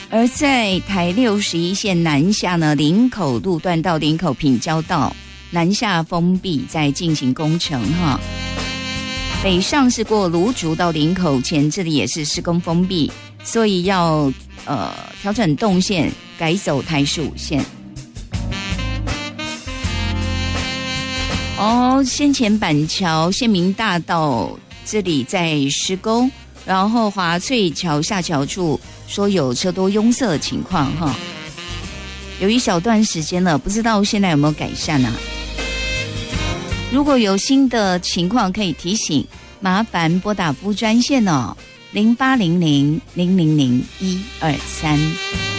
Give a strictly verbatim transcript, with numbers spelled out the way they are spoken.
而在台六十一线南下呢，林口路段到林口平交道南下封闭在进行工程哈。北上是过芦竹到林口前，这里也是施工封闭，所以要呃调整动线，改走台十五线。哦，先前板桥县民大道这里在施工，然后华翠桥下桥处说有车多拥塞的情况哈，有一小段时间了，不知道现在有没有改善啊？如果有新的情况可以提醒，麻烦拨打服务专线哦，零八零零零零零一二三。